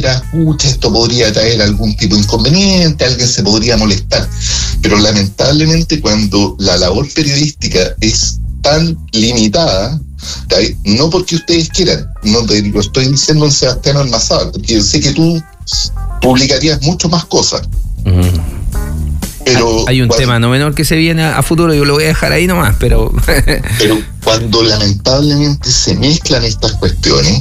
dijera, pucha, esto podría traer algún tipo de inconveniente, alguien se podría molestar. Pero lamentablemente cuando la labor periodística es tan limitada, no porque ustedes quieran, no te lo estoy diciendo en Sebastián Almazar, porque yo sé que tú publicarías mucho más cosas. Pero hay un tema no menor que se viene a futuro, yo lo voy a dejar ahí nomás, pero cuando lamentablemente se mezclan estas cuestiones,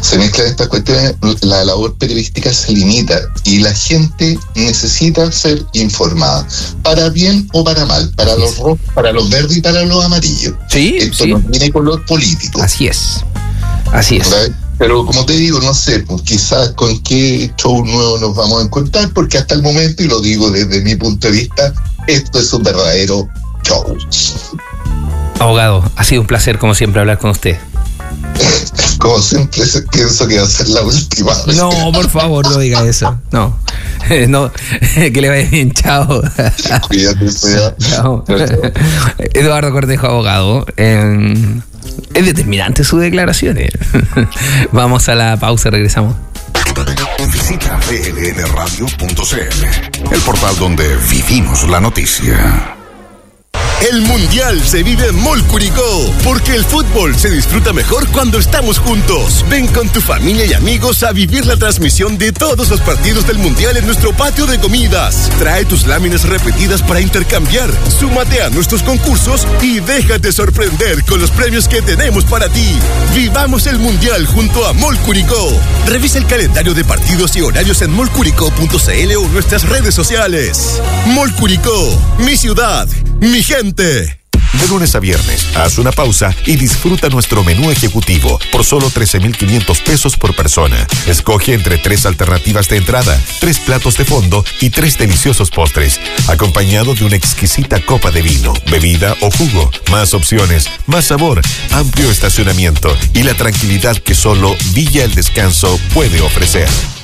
la labor periodística se limita y la gente necesita ser informada, para bien o para mal, para los rojos, para los verdes y para los amarillos. Esto no tiene color político. Así es. ¿Verdad? Pero como te digo, no sé, pues quizás con qué show nuevo nos vamos a encontrar, porque hasta el momento, y lo digo desde mi punto de vista, esto es un verdadero show. Abogado, ha sido un placer como siempre hablar con usted. Como siempre pienso que va a ser la última vez. No, por favor, no diga eso. No, que le vaya bien, chao. Cuídate, sea. Chao. Eduardo Cortejo, abogado. Es determinante sus declaraciones. Vamos a la pausa, regresamos. Visita blnradio.cl, el portal donde vivimos la noticia. El Mundial se vive en Mall Curicó, porque el fútbol se disfruta mejor cuando estamos juntos. Ven con tu familia y amigos a vivir la transmisión de todos los partidos del Mundial en nuestro patio de comidas. Trae tus láminas repetidas para intercambiar, súmate a nuestros concursos y déjate sorprender con los premios que tenemos para ti. Vivamos el Mundial junto a Mall Curicó. Revisa el calendario de partidos y horarios en mallcuricó.cl o nuestras redes sociales. Mall Curicó, mi ciudad, mi gente. De lunes a viernes, haz una pausa y disfruta nuestro menú ejecutivo por solo 13,500 pesos por persona. Escoge entre 3 alternativas de entrada, 3 platos de fondo y 3 deliciosos postres, acompañado de una exquisita copa de vino, bebida o jugo. Más opciones, más sabor, amplio estacionamiento y la tranquilidad que solo Villa El Descanso puede ofrecer.